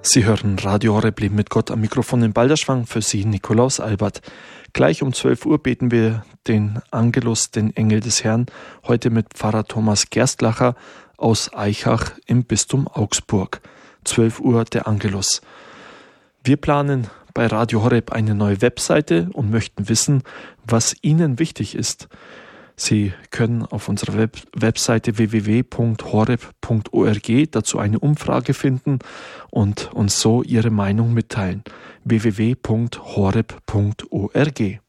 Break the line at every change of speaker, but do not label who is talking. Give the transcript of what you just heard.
Sie hören Radio Horeb Leben mit Gott, am Mikrofon in Balderschwang, für Sie Nikolaus Albert. Gleich um 12 Uhr beten wir den Angelus, den Engel des Herrn, heute mit Pfarrer Thomas Gerstlacher aus Aichach im Bistum Augsburg. 12 Uhr der Angelus. Wir planen bei Radio Horeb eine neue Webseite und möchten wissen, was Ihnen wichtig ist. Sie können auf unserer Webseite www.horeb.org dazu eine Umfrage finden und uns so Ihre Meinung mitteilen. www.horeb.org.